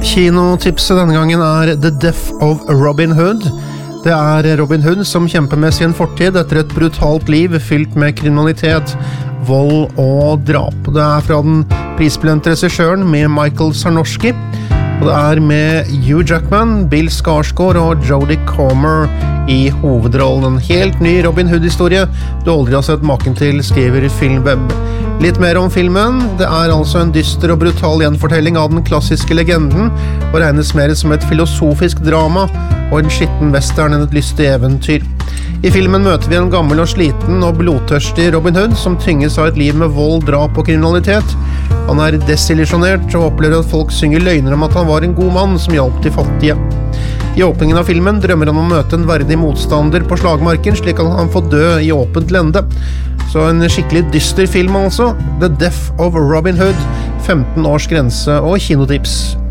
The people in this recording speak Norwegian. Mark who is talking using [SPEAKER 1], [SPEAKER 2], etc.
[SPEAKER 1] Kinotipset denne gangen The Death of Robin Hood. Det Robin Hood som kjemper med sin fortid etter et brutalt liv fylt med kriminalitet, vold og drap. Det fra den prisbelønte regissøren med Michael Sarnoski, og det med Hugh Jackman, Bill Skarsgård og Jodie Comer i hovedrollen. En helt ny Robin Hood-historie du aldri har sett maken til, skriver Filmweb. Litt mer om filmen. Det altså en dyster og brutal gjenfortelling av den klassiske legenden, og regnes mer som et filosofisk drama og en skitten western enn et lystig eventyr. I filmen møter vi en gammel og sliten og blodtørstig Robin Hood som tynges av et liv med vold, drap og kriminalitet. Han desillusjonert og opplever at folk synger løgner om at han var en god mann som hjalp de fattige. I åpningen av filmen drømmer han om å møte en verdig motstander på slagmarken, slik at han får dø i åpent lende. Så en skikkelig dyster film altså. The Death of Robin Hood, 15 års grense og kinotips.